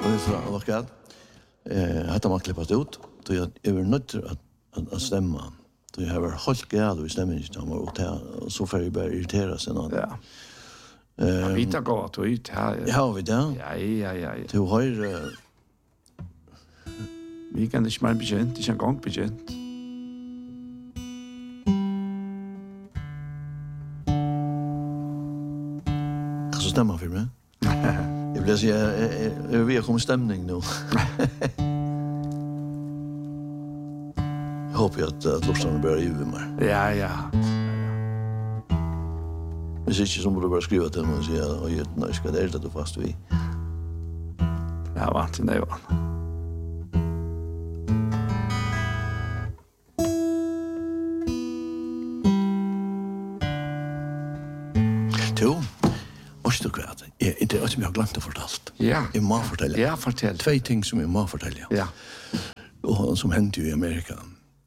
det var skat. Hetta man klippas ut. Då jag är nødt att stämma. Då jag har hållt gärna och stämmer inte och så får jag bara irritera sig någon. Ja. Vi tar gott och ut här. Ja, vi där. Ja. Du har vi kan inte mal begynnt, det är en gång begynnt. Kan så stämma för mig? Jag vill säga vi har kommit stämning nu. Jag hoppas att Lorsson börjar ljuva mig. Ja. Hvis ikke så må du bare skrive til mig og sige, at jeg skal det er du fast vi. Ja, vant til det, va. Du kvært. Det er som jeg har glemt å fortalt. Ja. Jeg må fortelle. Ja, fortell. 2 ting som jeg må fortelle. Ja. Og som hendte jo i Amerika.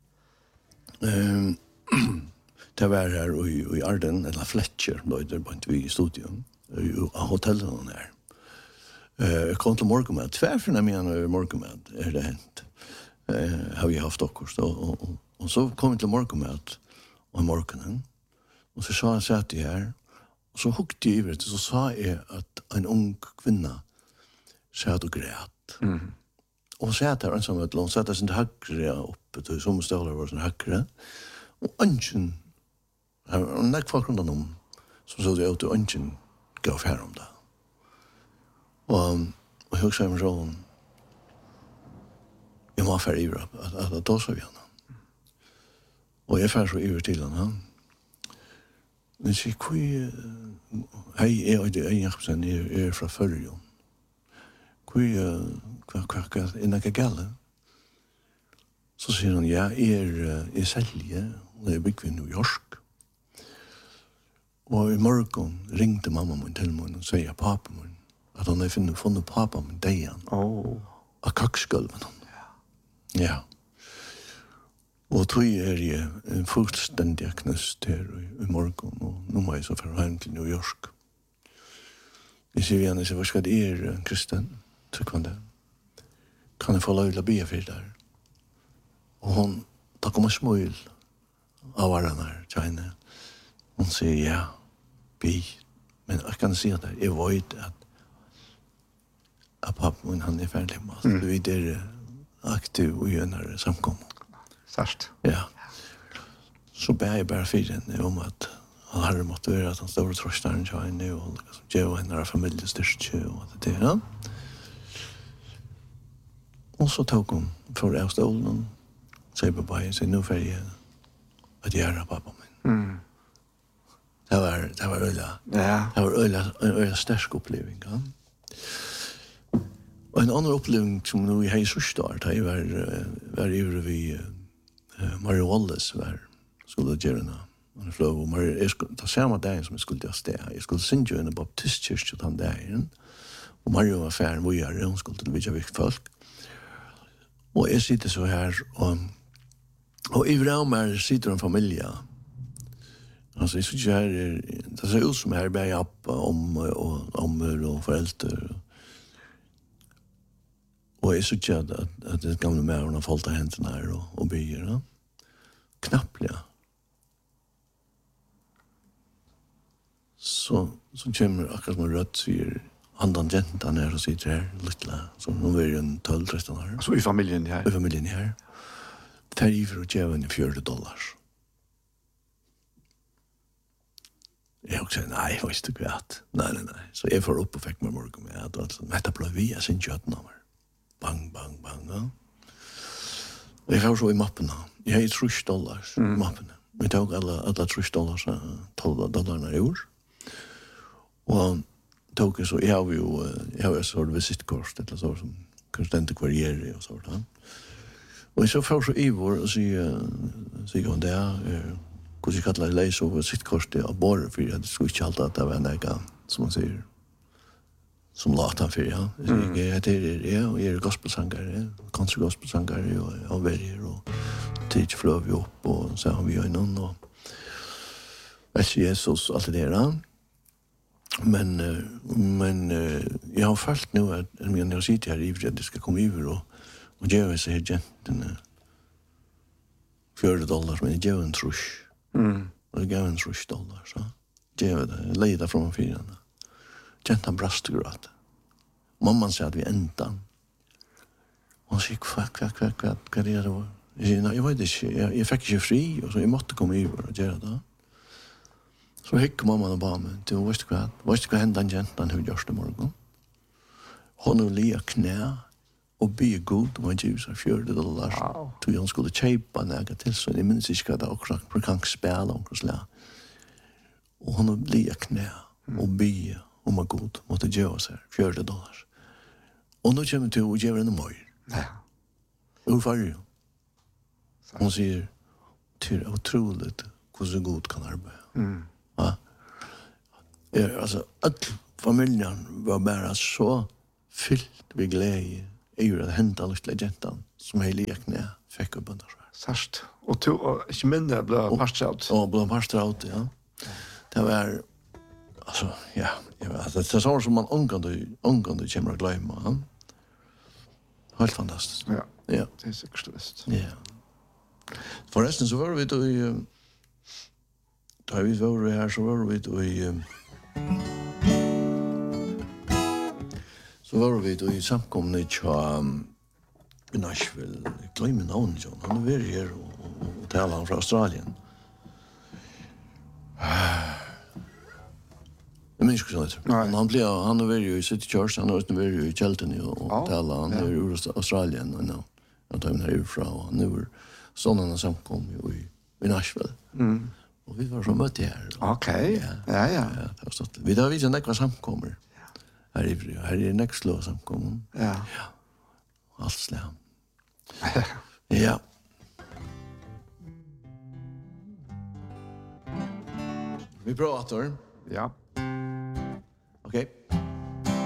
Det var her i Arden, eller Fletcher, da er det vi i studion, av hotellene her. Jeg kom til morgenmad. Tværfrene mine morgenmad det hendt. Har vi haft akkurat. Og så kom jeg til morgenmad om morgenen, og så sa jeg satt jeg her, og så hukte jeg i det, så sa jeg at en ung kvinna satt og græt. Og satt her ensamhet, og hun satt sin høyre oppe, til som stålar var sin høyre, og ønsken, og nek folk rundt om, som så det ut, og ønsken gav her om det. Og jeg husker jeg med sånn, jeg må fære ivra, at da sa vi henne. Og jeg fære så ivra til henne, men jeg sier, hei, jeg er fra Førjon. Hva er noe gale? Så sier hun, ja, jeg selger, og jeg bygger i New York. Og i morgen ringte mamma min til meg og sier pappa min, at han har funnet pappa min dejan. Av kaksgulven. Ja. Og tog jeg en fullstendig knust her i morgen, og nå må jeg så fra hjem til New York. Jeg sier igjen, hva skal det kristen? Tryggvande. Kan jeg få lov til å be for der? Og hun, da kommer smøl av hverandre her, Tjene. Hun sier, ja, be. Men jeg kan si at jeg vet at pappa min, han er ferdig med alt. Du er aktiv og gjør når samkommer. Sørst. Ja. Så ber jeg bare for henne om at han har måttet være at han står og trøster henne Tjene, og gjør henne familiestyrke og alt det der. Og så tok hun for av stolen, sier på bare, sier nå for jeg at jeg er pappa min. Det var øyla sterk oppleving. Ja. Og en annen oppleving som nå i heis start, det var ivrig vi Mario Wallace skulle gjøre noe. Det samme dagen som jeg skulle gjøre sted. Jeg skulle synge i en baptistkirke den dagen. Og Mario var ferdig med å gjøre, hun skulle til å vidje viktig folk. Og jeg sitter så her, og i vraumer sitter en familie. Altså, jeg synes ikke her, det ser ut som her bare opp ommer og foreldre. Og jeg synes ikke at det gamle med har falt av hendene her og byer. Ja. Knapt, ja. Så kommer akkurat som rødt, sier andan gentan her og sitter her, littla, så nå er det en 12-13 år. Så i familien her? I familien her. Terrifer og djeven i $40. Jeg også sier, nei, jeg visste ikke at. Nei. Så jeg får opp og fikk meg morgen med at dette ble vi, jeg synes ikke at nå var. Bang, ja. Og jeg får så i mappene. Jeg har $30 i mappene. Vi tok alle $30, $12 i år. Og tok så, jeg har jo et sånt visitkort, eller sånt som konstant kvarierer og sånt. Og jeg så får så i vår og sier hun det, hvordan jeg kallar det leis over visittkortet av båret, for jeg skulle ikke alltid at det var en ega, som man sier, som lata han for, ja. Jeg heter og jeg gospelsangere, kanskje gospelsangere, og verger, og tid fløv vi opp, og så har vi øynene, og elsker Jesus, alt det der. Men jag har följt nu att när jag sitter här i att det ska komma över och ge sig här gentene $40 men ge en trusch. Och ge en $30 så. Ge det leda från fyran. Gentan brast gråt. Mamman sa att vi ändan. Hon sa kvack vad det då? Jag vet inte, jag fick inte fri och så jag måste komma över och göra det. Så hick mamman och bara mig, du vet vad hände den gentan hur görs det morgon? Hon och lia knä och be god om att ge sig $40. Wow. Till hon skulle köpa några till så jag minns inte vad det också för kan spela och så. Och hon och lia knä och be om att god måste ge sig $40. Och nu kommer till att ge henne mer. Ja. Och varje. Hon säger det är otroligt hur så god kan arbeta. Ja. Alltså att familjen var bara så fyllt vid glädje över att hända lite gentan som hela lekna fick upp under så. Särskilt. Och du, inte minne, blev parstraut. Och blev parstraut, ja. Det var, alltså, ja, alltså, det är så som man omgående kommer att glömma. Ja. Helt fantastiskt. Ja, Ja. det är säkert visst. Ja. Förresten så var vi då i, da vi var här så var vi då i, så var vi då i samkomnet i Nashville. Jag glömmer namnet, John. Han är här och talar från Australien. Jag minns inte så. Han är ju i City Church, han är ju i Cheltenham och talar. Han är ur Australien och nu. Jag tar mig härifrån och han är sådana samkom i Nashville. Och vi var så mötte här. Okej. Ja. Ja, det var stått. Vi har visat några samkommer. Här är Nextlo samkommer. Ja. Allt slam. Ja. Vi pratar. Ja. Okej.